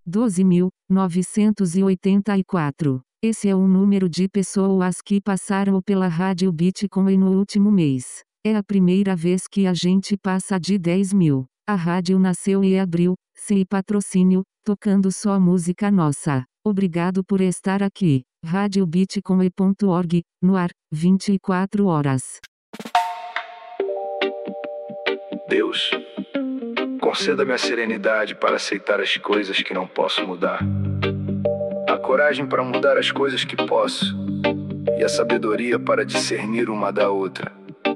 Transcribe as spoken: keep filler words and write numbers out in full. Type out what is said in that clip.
doze mil, novecentos e oitenta e quatro. Esse é o número de pessoas que passaram pela Rádio Bitcoin no último mês. É a primeira vez que a gente passa de dez mil. A rádio nasceu e abriu, sem patrocínio, tocando só música nossa. Obrigado por estar aqui. rádio bitcoin ponto org, no ar, vinte e quatro horas. Deus, conceda-me a serenidade para aceitar as coisas que não posso mudar, a coragem para mudar as coisas que posso, e a sabedoria para discernir uma da outra.